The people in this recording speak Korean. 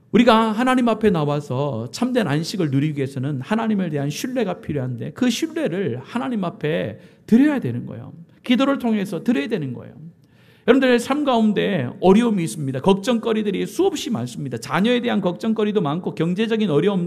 우리가 하나님 앞에 나와서 참된 안식을 누리기 위해서는 하나님에 대한 신뢰가 필요한데 그 신뢰를 하나님 앞에 드려야 되는 거예요. 기도를 통해서 드려야 되는 거예요. 여러분들의 삶 가운데 어려움이 있습니다. 걱정거리들이 수없이 많습니다. 자녀에 대한 걱정거리도 많고 경제적인 어려움